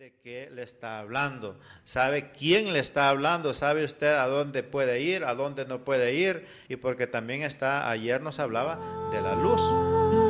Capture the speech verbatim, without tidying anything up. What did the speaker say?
de qué le está hablando, sabe quién le está hablando, sabe usted a dónde puede ir, a dónde no puede ir, y porque también está, ayer nos hablaba de la luz.